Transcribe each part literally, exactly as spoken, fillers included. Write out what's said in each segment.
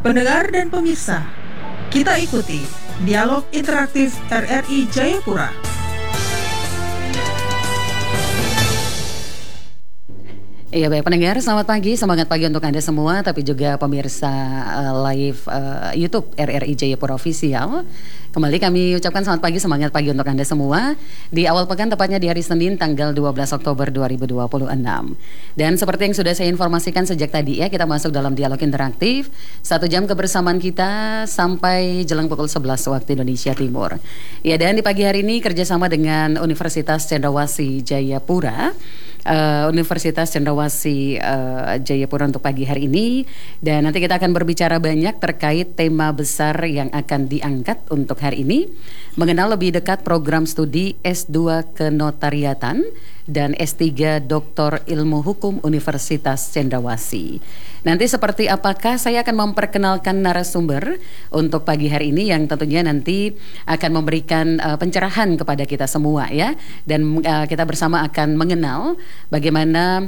Pendengar dan pemirsa, kita ikuti dialog interaktif R R I Jayapura. Iya baik pendengar, selamat pagi, semangat pagi untuk Anda semua, tapi juga pemirsa uh, live uh, YouTube R R I Jayapura Official. Kembali kami ucapkan selamat pagi, semangat pagi untuk Anda semua di awal pekan, tepatnya di hari Senin tanggal dua belas Oktober dua ribu dua puluh enam. Dan seperti yang sudah saya informasikan sejak tadi ya, kita masuk dalam dialog interaktif satu jam kebersamaan kita sampai jelang pukul sebelas waktu Indonesia Timur. Ya, dan di pagi hari ini kerjasama dengan Universitas Cendrawasih Jayapura, uh, Universitas Cendrawasih uh, Jayapura untuk pagi hari ini, dan nanti kita akan berbicara banyak terkait tema besar yang akan diangkat untuk hari ini, mengenal lebih dekat program studi S dua Kenotariatan dan S tiga Doktor Ilmu Hukum Universitas Cendrawasih. Nanti seperti apakah, saya akan memperkenalkan narasumber untuk pagi hari ini yang tentunya nanti akan memberikan uh, pencerahan kepada kita semua ya. Dan uh, kita bersama akan mengenal bagaimana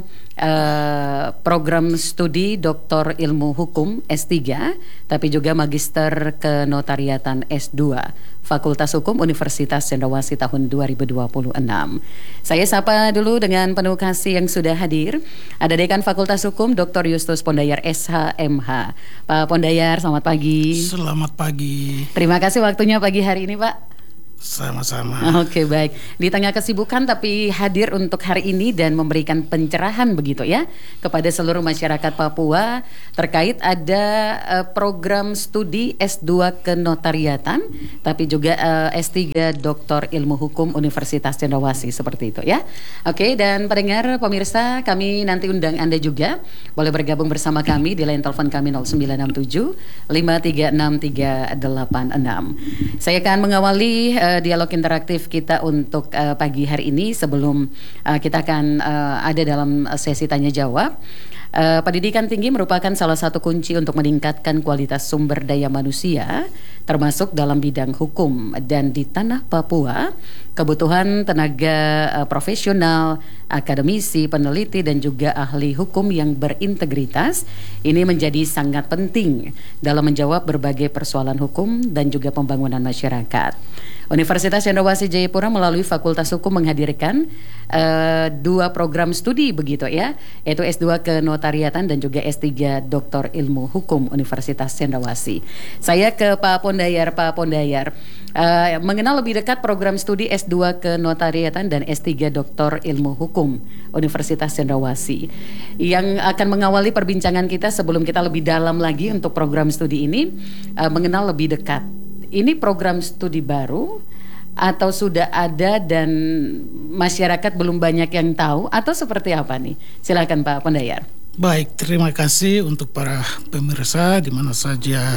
uh, program studi Doktor Ilmu Hukum S tiga, tapi juga Magister Kenotariatan S dua Fakultas Hukum Universitas Cendrawasih tahun dua ribu dua puluh enam. Saya sapa dulu dengan penuh kasih yang sudah hadir. Ada Dekan Fakultas Hukum Doktor Justus Pondayar S H M H. Pak Pondayar, selamat pagi. Selamat pagi. Terima kasih waktunya pagi hari ini, Pak. Sama-sama. Oke, baik. Di tengah kesibukan tapi hadir untuk hari ini dan memberikan pencerahan begitu ya kepada seluruh masyarakat Papua terkait ada uh, program studi S dua Kenotariatan tapi juga uh, S tiga Doktor Ilmu Hukum Universitas Cendrawasih, seperti itu ya. Oke, dan pendengar pemirsa, kami nanti undang Anda juga boleh bergabung bersama kami di line telepon kami nol sembilan enam tujuh lima tiga enam tiga delapan enam. Saya akan mengawali uh, dialog interaktif kita untuk uh, pagi hari ini sebelum uh, kita akan uh, ada dalam sesi tanya jawab. Uh, pendidikan tinggi merupakan salah satu kunci untuk meningkatkan kualitas sumber daya manusia, termasuk dalam bidang hukum. Dan di tanah Papua, kebutuhan tenaga uh, profesional, akademisi, peneliti, dan juga ahli hukum yang berintegritas ini menjadi sangat penting dalam menjawab berbagai persoalan hukum dan juga pembangunan masyarakat. Universitas Cendrawasih Jayapura melalui Fakultas Hukum menghadirkan uh, dua program studi begitu ya, yaitu S dua Kenotariatan dan juga S tiga Doktor Ilmu Hukum Universitas Cendrawasih. Saya ke Pak Pondayar. Pak Pondayar, uh, mengenal lebih dekat program studi S dua Kenotariatan dan S tiga Doktor Ilmu Hukum Universitas Cendrawasih. Yang akan mengawali perbincangan kita sebelum kita lebih dalam lagi untuk program studi ini, uh, mengenal lebih dekat. Ini program studi baru atau sudah ada dan masyarakat belum banyak yang tahu atau seperti apa nih? Silakan Pak Pondayar. Baik, terima kasih untuk para pemirsa di mana saja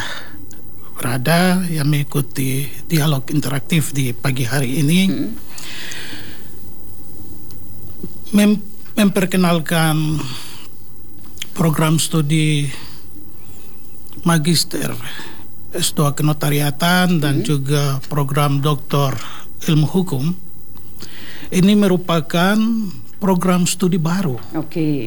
berada yang mengikuti dialog interaktif di pagi hari ini. Hmm. Mem- memperkenalkan program studi Magister S dua Kenotariatan dan hmm. juga program Doktor Ilmu Hukum. Ini merupakan program studi baru. Oke. Okay.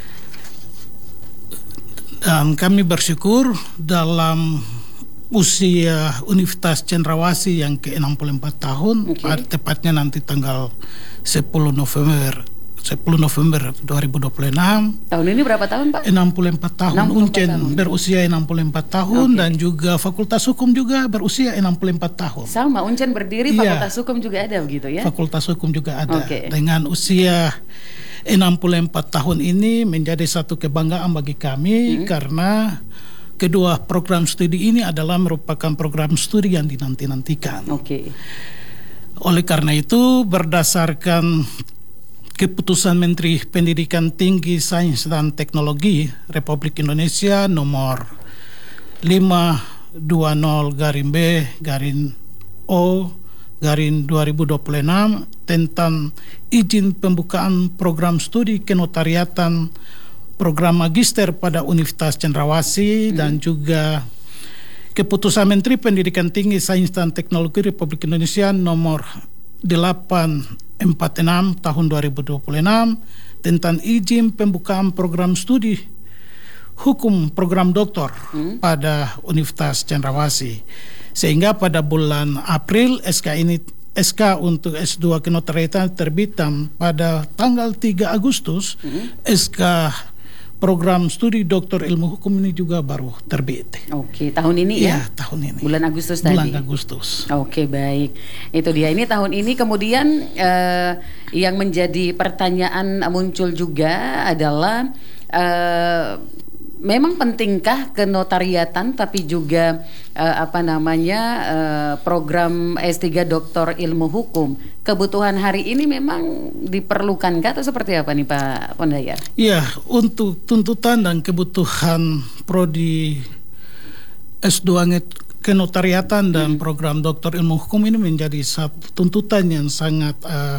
Dan kami bersyukur dalam usia Universitas Cendrawasih yang ke enam puluh empat tahun, okay. tepatnya nanti tanggal sepuluh November dua ribu dua puluh enam. Tahun ini berapa tahun, Pak? enam puluh empat tahun. enam puluh empat Uncen tahun. berusia enam puluh empat tahun, okay. Dan juga Fakultas Hukum juga berusia enam puluh empat tahun. Sama, Uncen berdiri, iya. Fakultas Hukum juga ada begitu ya? Fakultas Hukum juga ada. Okay. Dengan usia enam puluh empat tahun ini menjadi satu kebanggaan bagi kami, hmm. karena kedua program studi ini adalah merupakan program studi yang dinanti-nantikan. Oke. Okay. Oleh karena itu, berdasarkan Keputusan Menteri Pendidikan Tinggi, Sains dan Teknologi Republik Indonesia nomor lima dua nol garing B garing O garing dua ribu dua puluh enam tentang izin pembukaan program studi kenotariatan program magister pada Universitas Cendrawasih, hmm. dan juga Keputusan Menteri Pendidikan Tinggi, Sains dan Teknologi Republik Indonesia nomor delapan empat enam tahun dua ribu dua puluh enam tentang izin pembukaan program studi hukum program doktor hmm. pada Universitas Cendrawasih. Sehingga pada bulan April S K ini S K untuk S dua kenotariatan terbit dan pada tanggal tiga Agustus hmm. S K program studi doktor ilmu hukum ini juga baru terbit. Oke, tahun ini ya? Ya, tahun ini. Bulan Agustus tadi. Bulan Agustus. Oke, baik. Itu dia, ini tahun ini. Kemudian eh, yang menjadi pertanyaan muncul juga adalah eh, memang pentingkah kenotariatan tapi juga eh, apa namanya eh, program S tiga doktor ilmu hukum kebutuhan hari ini memang diperlukankah atau seperti apa nih Pak Pondayar? Iya, untuk tuntutan dan kebutuhan prodi S dua kenotariatan dan hmm. program doktor ilmu hukum ini menjadi satu tuntutan yang sangat uh,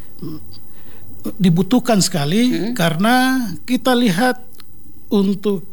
dibutuhkan sekali hmm. karena kita lihat untuk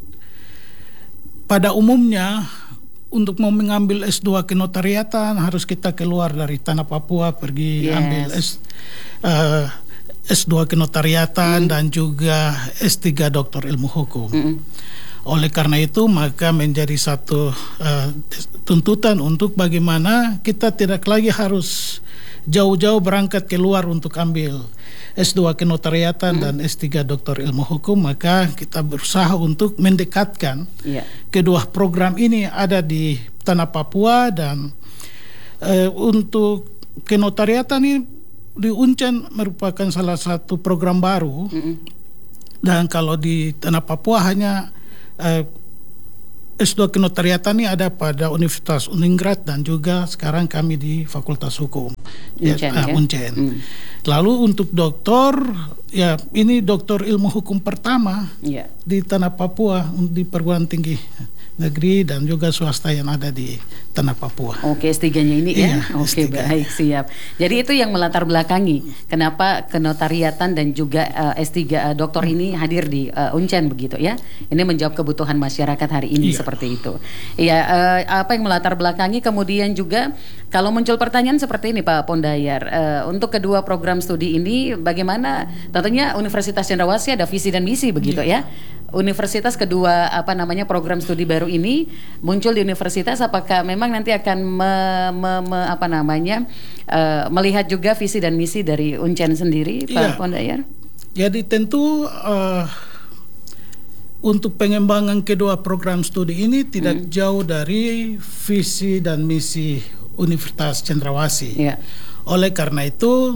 pada umumnya untuk mau mengambil S dua kenotariatan harus kita keluar dari tanah Papua pergi yes. ambil S, uh, S dua kenotariatan mm. dan juga S tiga doktor ilmu hukum. Mm. Oleh karena itu maka menjadi satu uh, tuntutan untuk bagaimana kita tidak lagi harus jauh-jauh berangkat keluar untuk ambil S dua kenotariatan hmm. dan S tiga doktor ilmu hukum, maka kita berusaha untuk mendekatkan yeah. kedua program ini ada di tanah Papua dan uh, untuk kenotariatan ini di Uncen merupakan salah satu program baru hmm. dan kalau di tanah Papua hanya uh, S dua kenotariatan ini ada pada Universitas Uningrat dan juga sekarang kami di Fakultas Hukum Uncen. Ya, uh, Uncen. Hmm. Lalu untuk doktor, ya ini doktor ilmu hukum pertama yeah. di tanah Papua di perguruan tinggi negeri dan juga swasta yang ada di tanah Papua. Oke, S tiga-nya ini ya. Iya, Oke, S tiga. Baik, siap. Jadi itu yang melatar belakangi kenapa kenotariatan dan juga uh, S tiga uh, doktor hmm. ini hadir di uh, Uncen begitu ya. Ini menjawab kebutuhan masyarakat hari ini iya. seperti itu. Iya, uh, apa yang melatar belakangi kemudian juga kalau muncul pertanyaan seperti ini Pak Pondayar, uh, untuk kedua program studi ini bagaimana? Tentunya Universitas Cendrawasih ada visi dan misi begitu iya. ya. Universitas kedua apa namanya program studi baru ini muncul di universitas, apakah memang nanti akan me, me, me, apa namanya uh, melihat juga visi dan misi dari Uncen sendiri Pak ya. Pondayar? Jadi tentu uh, untuk pengembangan kedua program studi ini tidak hmm. jauh dari visi dan misi Universitas Cendrawasih. Ya. Oleh karena itu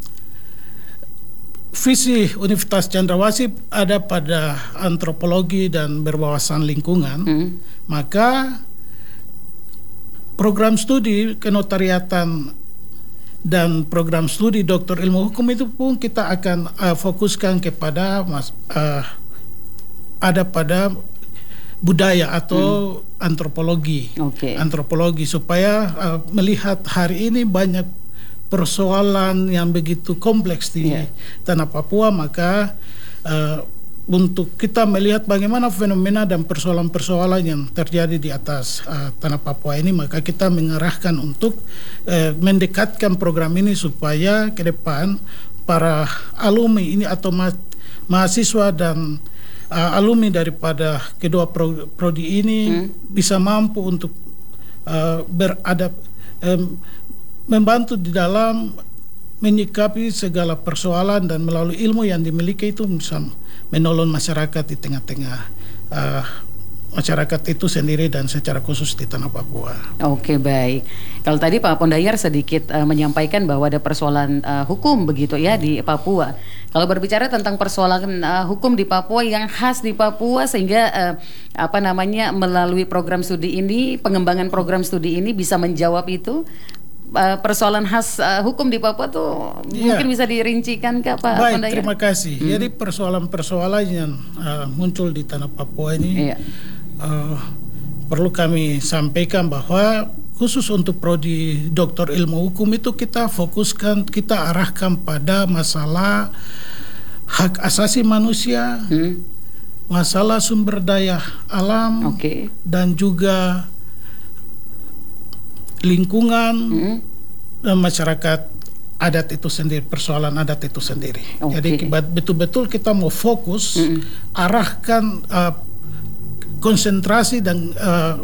visi Universitas Cendrawasih ada pada antropologi dan berwawasan lingkungan, hmm. maka program studi kenotariatan dan program studi doktor ilmu hukum itu pun kita akan uh, fokuskan kepada mas, uh, ada pada budaya atau hmm. antropologi, okay. antropologi supaya uh, melihat hari ini banyak persoalan yang begitu kompleks di yeah. tanah Papua, maka uh, untuk kita melihat bagaimana fenomena dan persoalan-persoalan yang terjadi di atas uh, tanah Papua ini, maka kita mengarahkan untuk uh, mendekatkan program ini supaya ke depan para alumni ini atau ma- mahasiswa dan uh, alumni daripada kedua pro- prodi ini hmm. bisa mampu untuk uh, beradab um, membantu di dalam menyikapi segala persoalan dan melalui ilmu yang dimiliki itu bisa menolong masyarakat di tengah-tengah uh, masyarakat itu sendiri dan secara khusus di tanah Papua. Oke, baik. Kalau tadi Pak Pondayar sedikit uh, menyampaikan bahwa ada persoalan uh, hukum begitu ya di Papua. Kalau berbicara tentang persoalan uh, hukum di Papua yang khas di Papua sehingga uh, apa namanya melalui program studi ini, pengembangan program studi ini bisa menjawab itu. Uh, persoalan khas uh, hukum di Papua tuh ya. Mungkin bisa dirincikan ke Pak Baik, Pondayar? Terima kasih. Hmm. Jadi persoalan-persoalan yang uh, muncul di tanah Papua ini ya. uh, perlu kami sampaikan bahwa khusus untuk prodi doktor ilmu hukum itu kita fokuskan, kita arahkan pada masalah hak asasi manusia, hmm. masalah sumber daya alam, okay. dan juga lingkungan hmm. dan masyarakat adat itu sendiri, persoalan adat itu sendiri. Okay. Jadi betul-betul kita mau fokus hmm. arahkan uh, konsentrasi dan uh,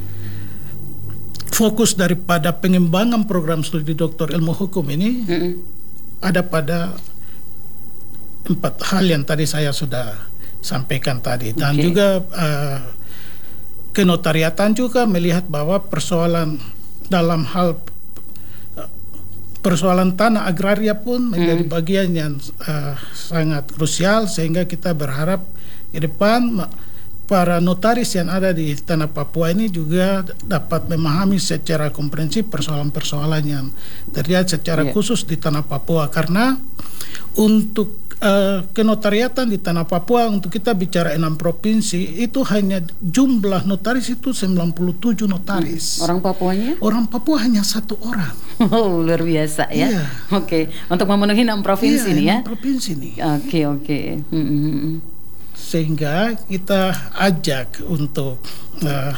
fokus daripada pengembangan program studi doktor ilmu hukum ini mm-hmm. ada pada empat hal yang tadi saya sudah sampaikan tadi, dan okay. juga uh, kenotariatan juga melihat bahwa persoalan dalam hal persoalan tanah agraria pun menjadi hmm. bagian yang uh, sangat krusial, sehingga kita berharap ke depan para notaris yang ada di tanah Papua ini juga dapat memahami secara komprehensif persoalan-persoalan yang terjadi secara yeah. khusus di tanah Papua, karena untuk Uh, kenotariatan di tanah Papua, untuk kita bicara enam provinsi, itu hanya jumlah notaris itu sembilan puluh tujuh notaris. Orang Papuanya? Orang Papua hanya satu orang. Oh, luar biasa ya. Iya. Oke, untuk memenuhi enam provinsi iya, nih ya. enam provinsi nih. Oke, oke. Mm-hmm. Sehingga kita ajak untuk uh,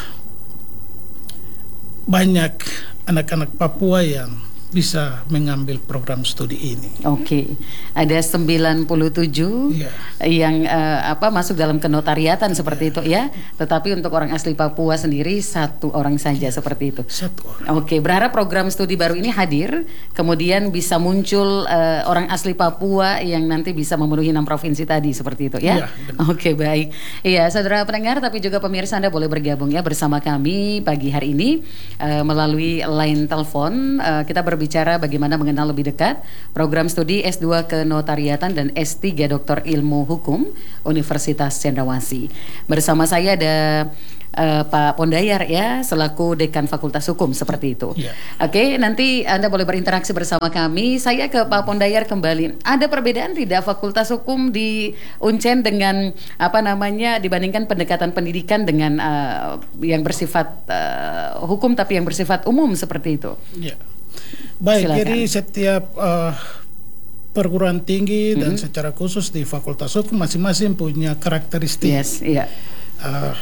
banyak anak-anak Papua yang bisa mengambil program studi ini. Oke, ada sembilan puluh tujuh yeah. yang uh, apa masuk dalam kenotariatan yeah. seperti itu ya. Tetapi untuk orang asli Papua sendiri satu orang saja yeah. seperti itu. Satu orang. Oke, berharap program studi baru ini hadir, kemudian bisa muncul uh, orang asli Papua yang nanti bisa memenuhi enam provinsi tadi seperti itu ya. Yeah, Oke, baik. Iya, saudara pendengar tapi juga pemirsa, Anda boleh bergabung ya bersama kami pagi hari ini uh, melalui line telepon. Uh, kita berbicara bicara bagaimana mengenal lebih dekat program studi S dua Kenotariatan dan S tiga Doktor Ilmu Hukum Universitas Cendrawasih. Bersama saya ada uh, Pak Pondayar ya, selaku Dekan Fakultas Hukum seperti itu. Yeah. Oke, nanti Anda boleh berinteraksi bersama kami. Saya ke Pak Pondayar kembali. Ada perbedaan tidak Fakultas Hukum di Uncen dengan apa namanya dibandingkan pendekatan pendidikan dengan uh, yang bersifat uh, hukum tapi yang bersifat umum seperti itu? Yeah. Baik, silakan. Jadi setiap uh, perguruan tinggi mm-hmm. dan secara khusus di Fakultas Hukum masing-masing punya karakteristik. Yes, iya. Uh,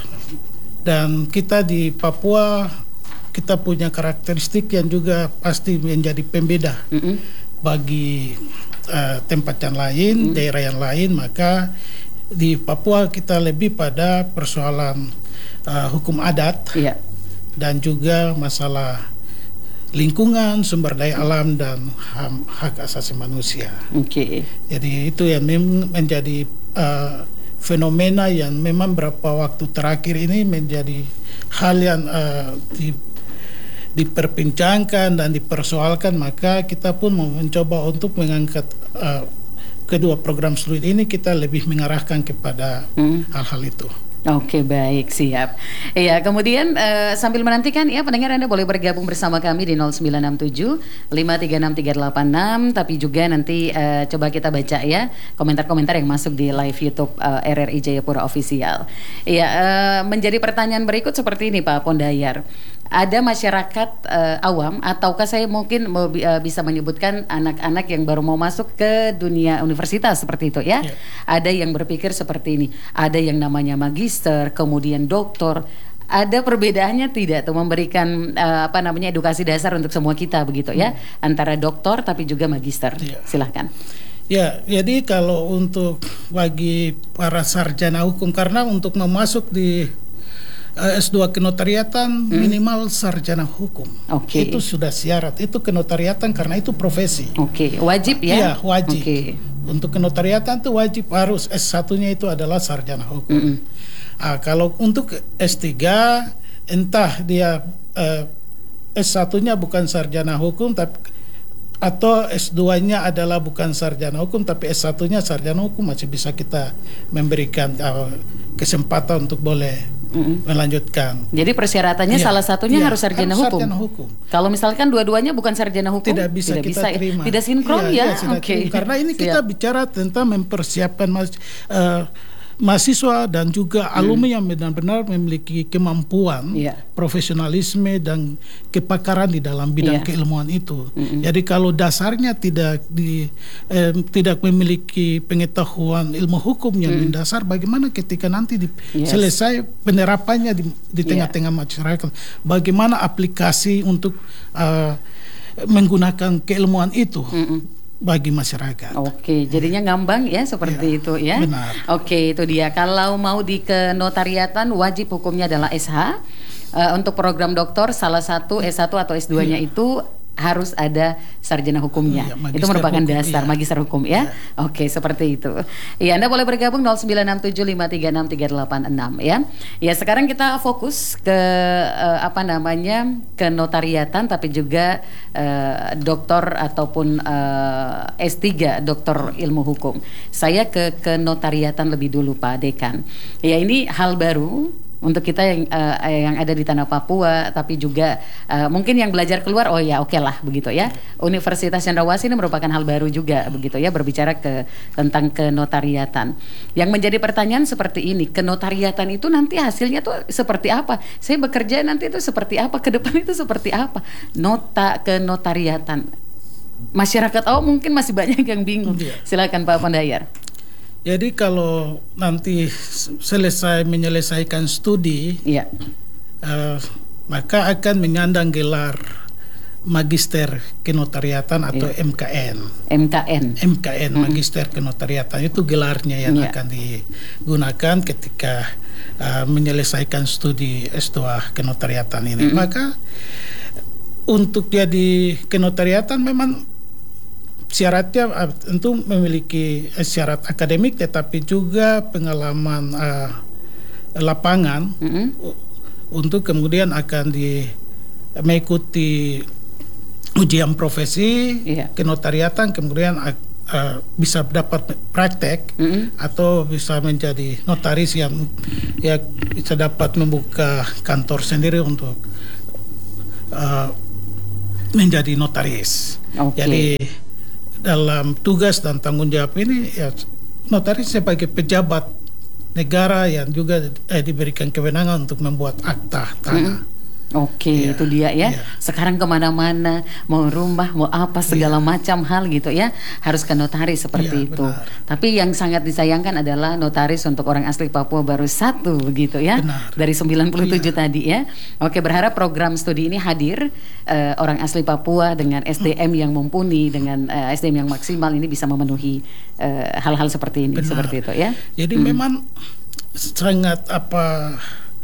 dan kita di Papua kita punya karakteristik yang juga pasti menjadi pembeda mm-hmm. bagi uh, tempat yang lain, mm-hmm. daerah yang lain. Maka di Papua kita lebih pada persoalan uh, hukum adat yeah. dan juga masalah lingkungan, sumber daya alam dan ham, hak asasi manusia. Oke. Okay. Jadi itu yang mem- menjadi uh, fenomena yang memang beberapa waktu terakhir ini menjadi hal yang uh, di, diperbincangkan dan dipersoalkan. Maka kita pun mau mencoba untuk mengangkat uh, kedua program studi ini, kita lebih mengarahkan kepada hmm. hal-hal itu. Oke, baik, siap. Iya, kemudian uh, sambil menantikan ya pendengar, Anda boleh bergabung bersama kami di nol sembilan enam tujuh lima tiga enam tiga delapan enam, tapi juga nanti uh, coba kita baca ya komentar-komentar yang masuk di live YouTube uh, R R I Jayapura Official. Iya, uh, menjadi pertanyaan berikut seperti ini Pak Pondayar. Ada masyarakat uh, awam ataukah saya mungkin mau, uh, bisa menyebutkan anak-anak yang baru mau masuk ke dunia universitas seperti itu ya. Yeah. Ada yang berpikir seperti ini, ada yang namanya magister, kemudian doktor. Ada perbedaannya tidak tuh memberikan uh, apa namanya edukasi dasar untuk semua kita begitu ya, hmm. antara doktor tapi juga magister. Yeah. Silahkan. Ya, jadi kalau untuk bagi para sarjana hukum, karena untuk memasuk di S dua Kenotariatan hmm. minimal sarjana hukum. Okay. Itu sudah syarat. Itu kenotariatan karena itu profesi. Oke, okay. Wajib ya? Iya, wajib. Okay. Untuk kenotariatan itu wajib harus S satu-nya itu adalah sarjana hukum. Mm-hmm. Ah, kalau untuk S tiga entah dia uh, S satu-nya bukan sarjana hukum tapi atau S dua-nya adalah bukan sarjana hukum tapi S satu-nya sarjana hukum, masih bisa kita memberikan uh, kesempatan untuk boleh Mm-hmm. melanjutkan. Jadi persyaratannya ya, salah satunya ya, harus sarjana harus hukum. Sarjana hukum. Kalau misalkan dua-duanya bukan sarjana hukum, tidak bisa tidak kita bisa, terima. Tidak sinkron ya. ya Oke. Okay. Karena ini kita Siap. bicara tentang mempersiapkan mas, uh, mahasiswa dan juga hmm. alumni yang benar-benar memiliki kemampuan, yeah. profesionalisme dan kepakaran di dalam bidang yeah. keilmuan itu. Mm-hmm. Jadi kalau dasarnya tidak di eh, tidak memiliki pengetahuan ilmu hukum yang mm. mendasar, bagaimana ketika nanti di, yes. selesai penerapannya di, di tengah-tengah yeah. masyarakat, bagaimana aplikasi untuk uh, menggunakan keilmuan itu? Mm-hmm. bagi masyarakat. Oke, jadinya ngambang ya seperti Ya, itu ya. benar. Oke, itu dia. Kalau mau di kenotariatan wajib hukumnya adalah S H. Uh, untuk program doktor salah satu S satu atau S dua-nya Iya. itu harus ada sarjana hukumnya. Iya, magister Itu merupakan hukum, dasar iya. magister hukum ya. Oke, seperti itu. Ya, Anda boleh bergabung nol sembilan enam tujuh lima tiga enam tiga delapan enam ya. Ya, sekarang kita fokus ke eh, apa namanya? Kenotariatan tapi juga eh, doktor ataupun eh, S tiga doktor ilmu hukum. Saya ke kenotariatan lebih dulu Pak Dekan. Ya, ini hal baru untuk kita yang uh, yang ada di tanah Papua, tapi juga uh, mungkin yang belajar keluar, oh ya oke okay lah begitu ya. Universitas Cendrawasih ini merupakan hal baru juga begitu ya, berbicara ke tentang kenotariatan. Yang menjadi pertanyaan seperti ini, kenotariatan itu nanti hasilnya tuh seperti apa? Saya bekerja nanti itu seperti apa? Ke depan itu seperti apa? Nota kenotariatan. Masyarakat awam mungkin masih banyak yang bingung. Iya. Silakan Pak Pondayar. Jadi kalau nanti selesai menyelesaikan studi, Iya. uh, maka akan menyandang gelar Magister Kenotariatan atau Iya. M K N. M K N. M K N, Magister Kenotariatan, itu gelarnya yang Iya. akan digunakan ketika uh, menyelesaikan studi S dua Kenotariatan ini. Mm-hmm. Maka untuk jadi kenotariatan memang syaratnya uh, tentu memiliki uh, syarat akademik, tetapi juga pengalaman uh, lapangan Mm-hmm. u- untuk kemudian akan di mengikuti ujian profesi Iya. kenotariatan, kemudian uh, uh, bisa dapat praktek Mm-hmm. atau bisa menjadi notaris yang ya bisa dapat membuka kantor sendiri untuk uh, menjadi notaris. Oke. Jadi dalam tugas dan tanggung jawab ini ya notaris sebagai pejabat negara yang juga eh, diberikan kewenangan untuk membuat akta tanah. Mm-mm. Oke, Iya, itu dia ya. iya. Sekarang kemana-mana, mau rumah, mau apa, segala Iya. macam hal gitu ya, harus ke notaris seperti Iya, itu. benar. Tapi yang sangat disayangkan adalah notaris untuk orang asli Papua baru satu begitu ya, Benar. dari sembilan puluh tujuh Iya. tadi ya. Oke, berharap program studi ini hadir eh, orang asli Papua dengan S D M yang mumpuni, dengan eh, S D M yang maksimal ini bisa memenuhi eh, hal-hal seperti ini, Benar. seperti itu ya. Jadi Hmm. memang sangat apa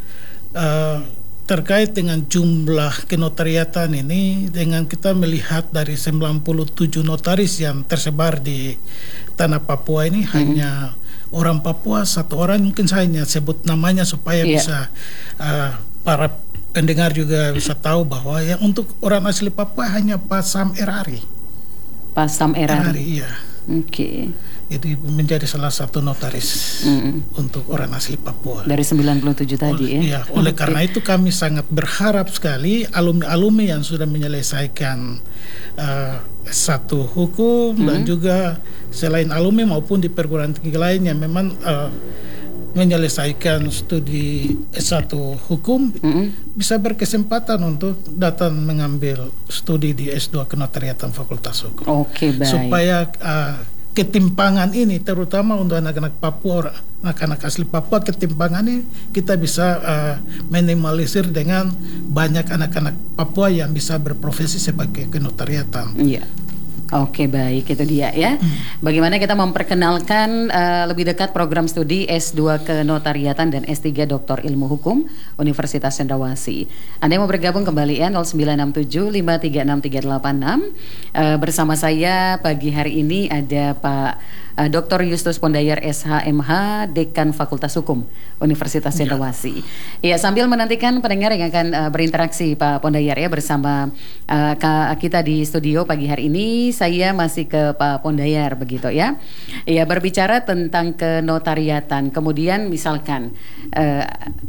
uh, terkait dengan jumlah kenotariatan ini, dengan kita melihat dari sembilan puluh tujuh notaris yang tersebar di tanah Papua ini, Hmm. hanya orang Papua satu orang, mungkin saya hanya sebut namanya supaya Iya. bisa uh, para pendengar juga bisa tahu bahwa yang untuk orang asli Papua hanya Pak Sam Erari. Pak Sam Erari. Erari, iya. Oke. Jadi menjadi salah satu notaris Mm-mm. untuk orang asli Papua. Dari sembilan puluh tujuh tadi Oleh, ya. ya, oleh Oke. karena itu kami sangat berharap sekali alumni-alumni yang sudah menyelesaikan uh, S satu hukum dan juga selain alumni maupun di perguruan tinggi lainnya memang uh, menyelesaikan studi S satu hukum Mm-mm. bisa berkesempatan untuk datang mengambil studi di S dua Kenotariatan Fakultas Hukum. Oke, baik. Supaya uh, ketimpangan ini terutama untuk anak-anak Papua, anak-anak asli Papua, ketimpangan ini kita bisa uh, minimalisir dengan banyak anak-anak Papua yang bisa berprofesi sebagai kenotariatan. Iya. Oke, baik, itu dia ya. Bagaimana kita memperkenalkan uh, lebih dekat program studi S dua Kenotariatan dan S tiga Doktor Ilmu Hukum Universitas Cendrawasih. Anda yang mau bergabung kembali ya nol sembilan enam tujuh lima tiga enam tiga delapan enam. Uh, bersama saya pagi hari ini ada Pak uh, Doktor Justus Pondayar S H M H, Dekan Fakultas Hukum Universitas Cendrawasih. Ya, sambil menantikan pendengar yang akan uh, berinteraksi Pak Pondayar ya bersama uh, ka- kita di studio pagi hari ini. Saya masih ke Pak Pondayar begitu ya. Ya, berbicara tentang kenotariatan. Kemudian misalkan uh,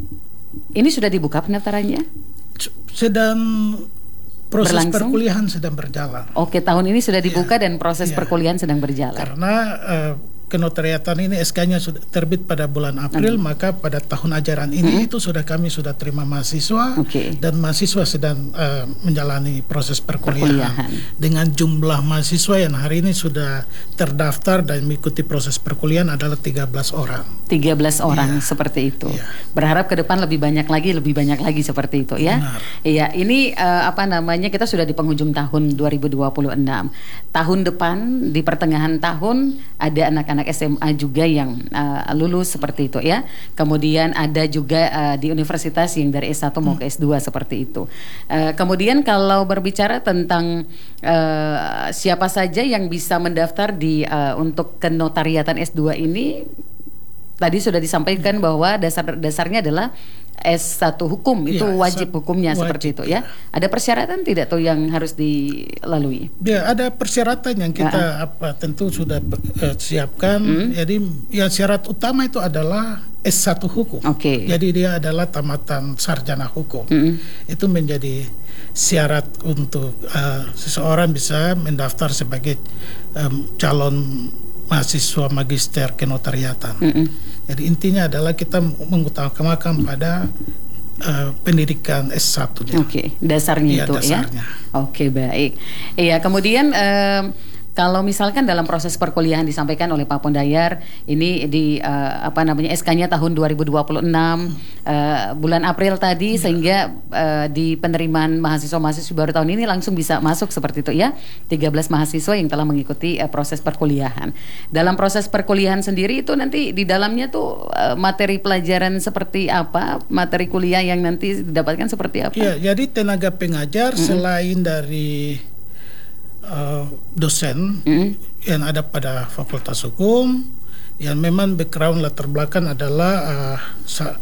ini sudah dibuka pendaftarannya? Sedang proses Berlangsung? perkuliahan sedang berjalan. Oke, tahun ini sudah dibuka Iya, dan proses iya. perkuliahan sedang berjalan. Karena uh, kenotariatan ini S K-nya sudah terbit pada bulan April, okay. maka pada tahun ajaran ini mm-hmm. itu sudah kami sudah terima mahasiswa, okay. dan mahasiswa sedang uh, menjalani proses perkuliahan. perkuliahan dengan jumlah mahasiswa yang hari ini sudah terdaftar dan mengikuti proses perkuliahan adalah tiga belas orang. tiga belas orang, ya. Seperti itu. Ya. Berharap ke depan lebih banyak lagi, lebih banyak lagi seperti itu ya. Benar. Iya, ini uh, apa namanya, kita sudah di penghujung tahun dua ribu dua puluh enam. Tahun depan di pertengahan tahun ada anak-anak S M A juga yang uh, lulus seperti itu ya. Kemudian ada juga uh, di universitas yang dari S satu mau ke S dua seperti itu. Uh, kemudian kalau berbicara tentang uh, siapa saja yang bisa mendaftar di uh, untuk kenotariatan S dua ini, tadi sudah disampaikan bahwa dasar-dasarnya adalah S satu hukum, itu ya, wajib hukumnya wajib, seperti itu ya. Ada persyaratan tidak tuh yang harus dilalui? Ya, ada persyaratan yang kita uh-uh. apa tentu sudah uh, siapkan. Mm. Jadi yang syarat utama itu adalah S satu hukum. Okay. Jadi dia adalah tamatan sarjana hukum. Mm. Itu menjadi syarat untuk uh, seseorang bisa mendaftar sebagai um, calon mahasiswa magister kenotariatan. Mm-mm. Jadi intinya adalah kita mengutamakan pada uh, pendidikan S satu. Oke, okay. dasarnya ya, itu dasarnya. ya. Oke, okay, baik. Iya, kemudian uh, kalau misalkan dalam proses perkuliahan disampaikan oleh Pak Pondayar, ini di uh, apa namanya S K-nya tahun dua ribu dua puluh enam uh, bulan April tadi, ya. Sehingga uh, di penerimaan mahasiswa-mahasiswa baru tahun ini langsung bisa masuk seperti itu ya. tiga belas mahasiswa yang telah mengikuti uh, proses perkuliahan. Dalam proses perkuliahan sendiri itu nanti di dalamnya tuh uh, materi pelajaran seperti apa, materi kuliah yang nanti didapatkan seperti apa? Ya, jadi tenaga pengajar mm-hmm. selain dari Uh, dosen mm. yang ada pada Fakultas Hukum, yang memang background latar belakang adalah uh, sa-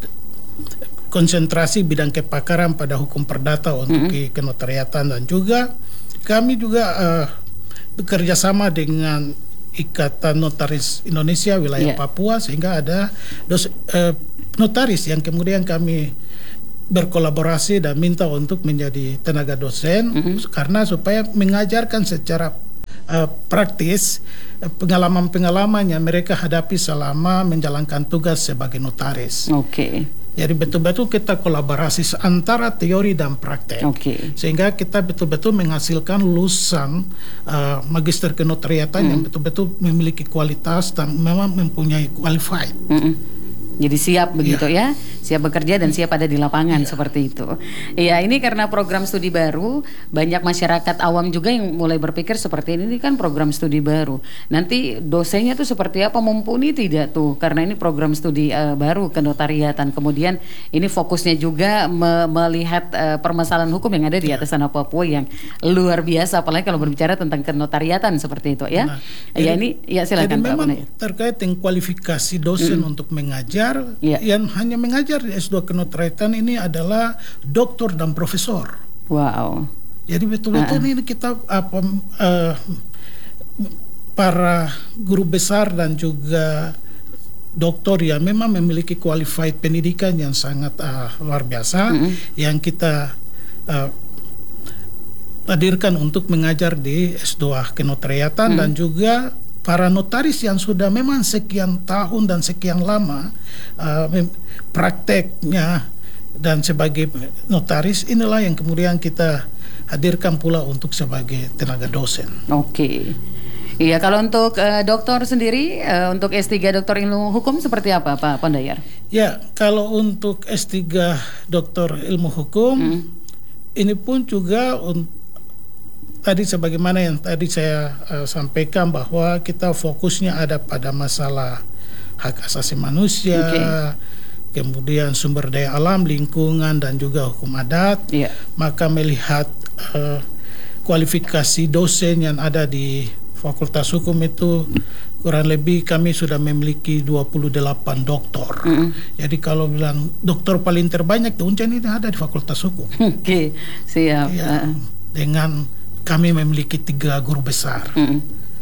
konsentrasi bidang kepakaran pada hukum perdata untuk mm. kenotariatan, dan juga kami juga uh, bekerja sama dengan Ikatan Notaris Indonesia wilayah yeah. Papua, sehingga ada dos- uh, notaris yang kemudian kami berkolaborasi dan minta untuk menjadi tenaga dosen, mm-hmm. karena supaya mengajarkan secara uh, praktis uh, pengalaman-pengalaman yang mereka hadapi selama menjalankan tugas sebagai notaris. Oke. Okay. Jadi betul-betul kita kolaborasi antara teori dan praktek, okay. sehingga kita betul-betul menghasilkan lulusan uh, magister kenotariatan mm. yang betul-betul memiliki kualitas dan memang mempunyai qualified. Mm-mm. Jadi siap begitu ya. ya, siap bekerja dan siap ada di lapangan ya. Seperti itu. Iya, ini karena program studi baru, banyak masyarakat awam juga yang mulai berpikir seperti ini, ini kan program studi baru. Nanti dosennya tuh seperti apa, mumpuni tidak tuh? Karena ini program studi uh, baru kenotariatan. Kemudian ini fokusnya juga me- melihat uh, permasalahan hukum yang ada di atas tanah Papua yang luar biasa, apalagi kalau berbicara tentang kenotariatan seperti itu ya. Nah, ya jadi, ini ya silakan jadi Pak. Memang terkait dengan kualifikasi dosen mm. untuk mengajar. Ya. Yang hanya mengajar di S dua kenotariatan ini adalah doktor dan profesor. Wow. Jadi betul-betul uh-uh. ini kita apa uh, para guru besar dan juga doktor yang memang memiliki qualified pendidikan yang sangat uh, luar biasa, uh-uh. yang kita uh, hadirkan untuk mengajar di S dua kenotariatan, uh-uh. dan juga para notaris yang sudah memang sekian tahun dan sekian lama uh, prakteknya dan sebagai notaris, inilah yang kemudian kita hadirkan pula untuk sebagai tenaga dosen. Oke. Iya, kalau untuk uh, doktor sendiri, uh, untuk S tiga doktor ilmu hukum seperti apa Pak Pondayar? Ya, kalau untuk S tiga doktor ilmu hukum, hmm. ini pun juga untuk tadi sebagaimana yang tadi saya uh, sampaikan, bahwa kita fokusnya ada pada masalah hak asasi manusia, okay. kemudian sumber daya alam, lingkungan, dan juga hukum adat. Yeah. Maka melihat uh, kualifikasi dosen yang ada di Fakultas Hukum itu kurang lebih kami sudah memiliki dua puluh delapan doktor. Mm-hmm. Jadi kalau bilang doktor paling terbanyak di Uncen ini ada di Fakultas Hukum. Oke, okay. siap. Ya, uh. Dengan kami memiliki tiga guru besar. Mm-hmm.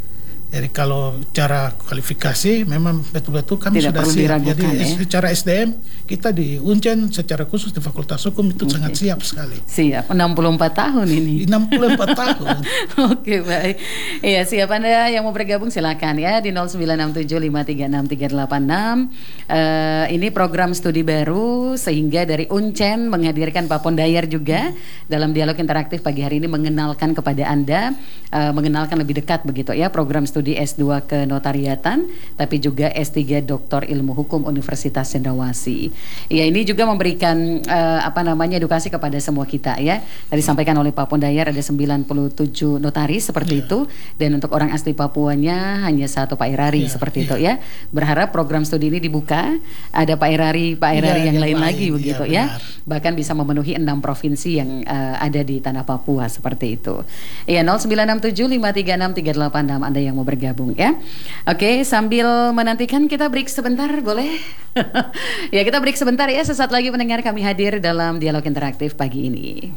Jadi kalau cara kualifikasi memang betul-betul kami Tidak sudah perlu siap. diragukan, Jadi ya? secara S D M kita di Uncen secara khusus di Fakultas Hukum itu Oke. sangat siap sekali. Siap, enam puluh empat tahun ini. enam puluh empat tahun. Oke, baik. Iya, siap. Anda yang mau bergabung silakan ya di nol sembilan enam tujuh lima tiga enam tiga delapan enam. Uh, ini program studi baru sehingga dari Uncen menghadirkan Pak Pondayar juga dalam dialog interaktif pagi hari ini mengenalkan kepada Anda, uh, mengenalkan lebih dekat begitu ya program studi S dua Kenotariatan tapi juga S tiga Doktor Ilmu Hukum Universitas Cendrawasih. Ya, ini juga memberikan uh, apa namanya edukasi kepada semua kita ya. Tadi disampaikan oleh Pak Pondayar ada sembilan puluh tujuh notaris seperti Ya. itu dan untuk orang asli Papuanya hanya satu Pak Irari Ya, seperti ya. itu ya. Berharap program studi ini dibuka, ada Pak Irari, Pak Irari Ya, yang yang lain lain, lagi ya, begitu ya. benar. Bahkan bisa memenuhi enam provinsi yang uh, ada di tanah Papua seperti itu. Ya, nol sembilan enam tujuh lima tiga enam tiga delapan enam Anda yang mau bergabung ya. Oke, sambil menantikan kita break sebentar boleh? Ya, kita break sebentar ya. Sesaat lagi pendengar kami hadir dalam dialog interaktif pagi ini.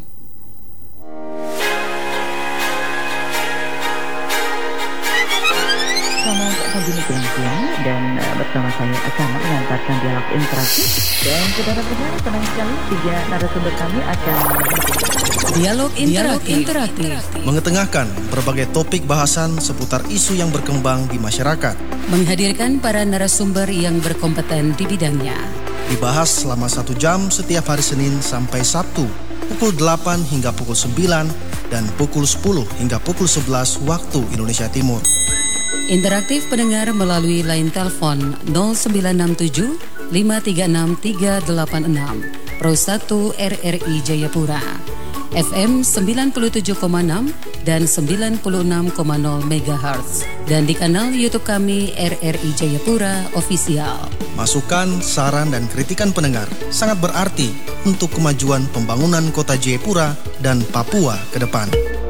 Selamat pagi menjelang siang dan uh, bersama saya akan mengantarkan dialog interaktif dan saudara-saudara tenang sekali tiga narasumber kami akan dialog interaktif. interaktif mengetengahkan berbagai topik bahasan seputar isu yang berkembang di masyarakat, menghadirkan para narasumber yang berkompeten di bidangnya. dibahas selama satu jam setiap hari Senin sampai Sabtu pukul delapan hingga pukul sembilan dan pukul sepuluh hingga pukul sebelas waktu Indonesia Timur. Interaktif pendengar melalui line telepon nol sembilan enam tujuh lima tiga enam tiga delapan enam Pro satu R R I Jayapura, F M sembilan puluh tujuh koma enam dan sembilan puluh enam koma nol megahertz dan di kanal YouTube kami R R I Jayapura Official. Masukan, saran, dan kritikan pendengar sangat berarti untuk kemajuan pembangunan kota Jayapura dan Papua ke depan.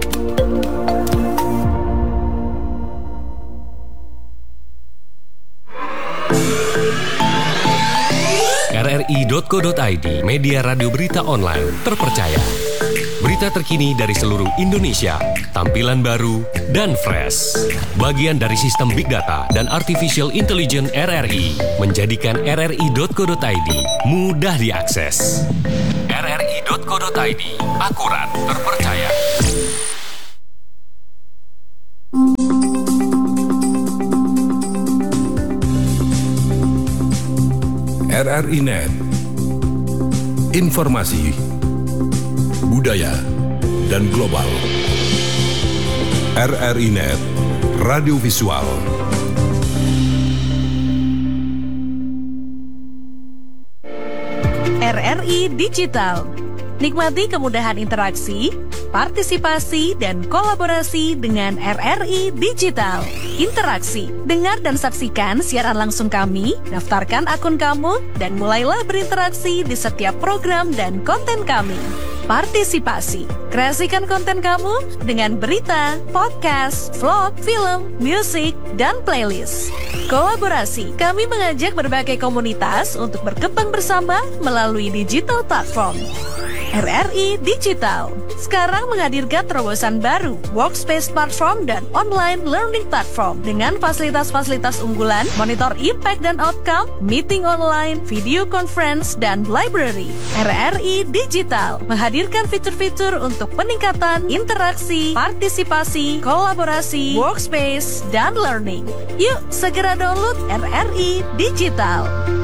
R R I titik co titik i d media radio berita online terpercaya. Berita terkini dari seluruh Indonesia, tampilan baru dan fresh. Bagian dari sistem Big Data dan Artificial Intelligence R R I menjadikan R R I titik co titik i d mudah diakses. R R I titik co titik i d akurat, terpercaya. R R I Net, informasi, budaya, dan global. R R I Net, radio visual. R R I Digital. Nikmati kemudahan interaksi, partisipasi, dan kolaborasi dengan R R I Digital. Interaksi, dengar dan saksikan siaran langsung kami, daftarkan akun kamu, dan mulailah berinteraksi di setiap program dan konten kami. Partisipasi, kreasikan konten kamu dengan berita, podcast, vlog, film, musik, dan playlist. Kolaborasi, kami mengajak berbagai komunitas untuk berkembang bersama melalui digital platform. R R I Digital sekarang menghadirkan terobosan baru, workspace platform dan online learning platform dengan fasilitas-fasilitas unggulan, monitor impact dan outcome, meeting online, video conference, dan library. R R I Digital menghadirkan fitur-fitur untuk peningkatan interaksi, partisipasi, kolaborasi, workspace, dan learning. Yuk segera download R R I Digital.